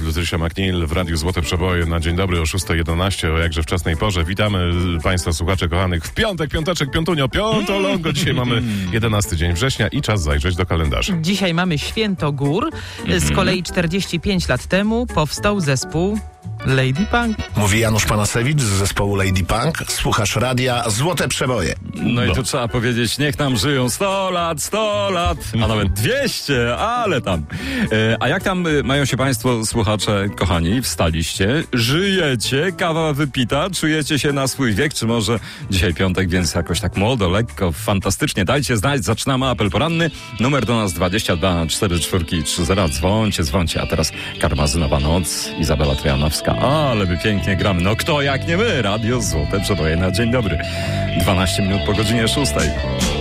Lucretia McNeil w Radiu Złote Przeboje na dzień dobry o 6:11, o jakże wczesnej porze. Witamy Państwa słuchaczy kochanych w piątek, piąteczek, piątunio, piątolongo. Dzisiaj mamy 11 dzień września i czas zajrzeć do kalendarza. Dzisiaj mamy Święto Gór. Z kolei 45 lat temu powstał zespół Lady Punk. Mówi Janusz Panasewicz z zespołu Lady Punk. Słuchasz Radia Złote Przeboje. No i tu trzeba powiedzieć, niech nam żyją 100 lat, a nawet 200, ale tam. A jak tam mają się Państwo, słuchacze kochani? Wstaliście, żyjecie, kawa wypita, czujecie się na swój wiek, czy może dzisiaj piątek, więc jakoś tak młodo, lekko, fantastycznie. Dajcie znać, zaczynamy apel poranny. Numer do nas 22 4430. Dzwońcie. A teraz Karmazynowa Noc, Izabela Trojanowska. Ale my pięknie gramy. No kto jak nie my? Radio Złote Przeboje na dzień dobry. 12 minut po godzinie 6.